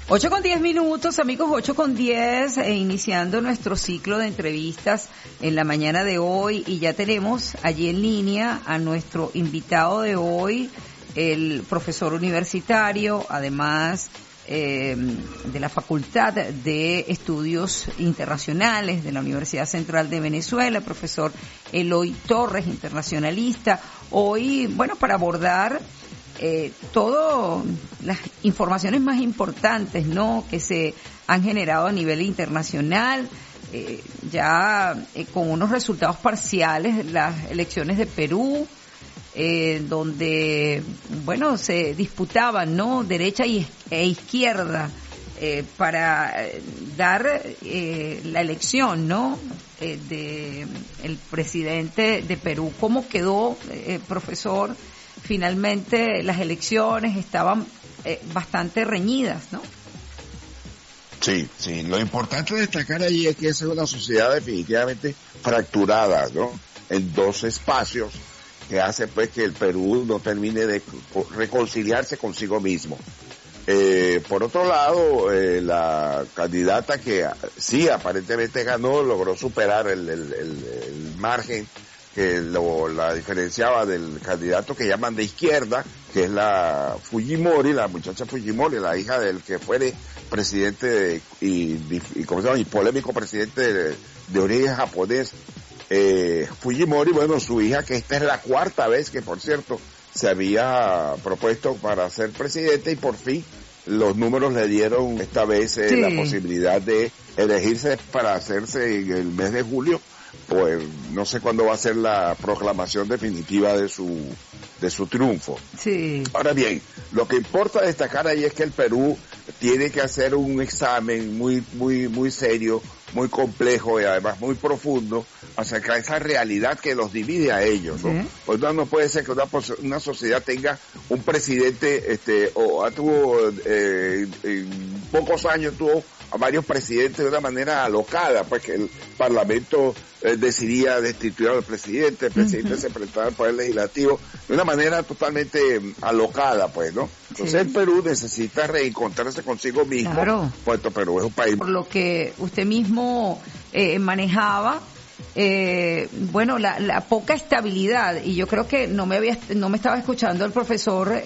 8:10, amigos, 8:10, iniciando nuestro ciclo de entrevistas en la mañana de hoy, y ya tenemos allí en línea a nuestro invitado de hoy, el profesor universitario, además de la Facultad de Estudios Internacionales de la Universidad Central de Venezuela, profesor Eloy Torres, internacionalista. Hoy, para abordar todas las informaciones más importantes, ¿no?, que se han generado a nivel internacional, con unos resultados parciales, las elecciones de Perú, donde, se disputaban, ¿no?, derecha e izquierda, para dar la elección, ¿no?, de el presidente de Perú. ¿Cómo quedó, profesor? Finalmente las elecciones estaban bastante reñidas, ¿no? Sí. Lo importante de destacar allí es que esa es una sociedad definitivamente fracturada, ¿no?, en dos espacios, que hace pues que el Perú no termine de reconciliarse consigo mismo. Por otro lado, la candidata que sí aparentemente ganó, logró superar el margen que la diferenciaba del candidato que llaman de izquierda, que es la Fujimori, la muchacha Fujimori, la hija del que fue presidente y polémico presidente de origen japonés, Fujimori. Su hija, que esta es la cuarta vez que, por cierto, se había propuesto para ser presidente, y por fin los números le dieron esta vez la posibilidad de elegirse para hacerse en el mes de julio. Pues no sé cuándo va a ser la proclamación definitiva de su triunfo. Sí. Ahora bien, lo que importa destacar ahí es que el Perú tiene que hacer un examen muy serio, muy complejo y además muy profundo acerca de esa realidad que los divide a ellos, ¿no? Sí. Pues no puede ser que una sociedad tenga un presidente, en pocos años tuvo a varios presidentes de una manera alocada, pues que el Parlamento decidía destituir al presidente, el presidente se presentaba al Poder Legislativo de una manera totalmente alocada, pues, ¿no? Entonces el Perú necesita reencontrarse consigo mismo, claro, puesto Perú es un país. Por lo que usted mismo manejaba, la poca estabilidad, y yo creo que no me estaba escuchando el profesor